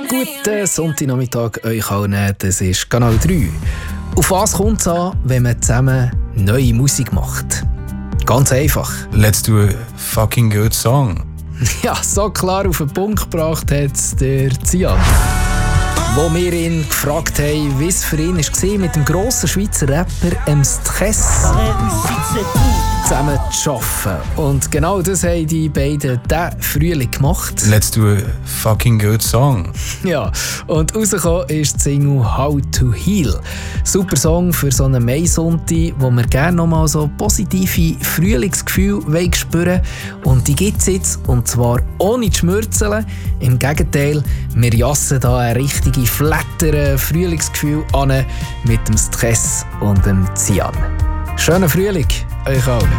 Guten Sonntagnachmittag euch allen, das ist Kanal 3. Auf was kommt es an, wenn man zusammen neue Musik macht? Ganz einfach. Let's do a fucking good song. Ja, so klar auf den Punkt gebracht hat es der Zian. Wo wir ihn gefragt haben, wie es für ihn war, mit dem grossen Schweizer Rapper Stress zusammen zu arbeiten. Und genau das haben die beiden diesen Frühling gemacht. Let's do a fucking good song. Ja, und rausgekommen ist die Single «How to Heal». Super Song für so einen Mai-Sonntag, wo wir gerne nochmal so positive Frühlingsgefühle spüren wollen. Und die gibt es jetzt, und zwar ohne zu schmürzeln. Im Gegenteil, wir jassen da ein richtige flatteren Frühlingsgefühl an mit dem Stress und dem Zian. Schönen Frühling euch allen.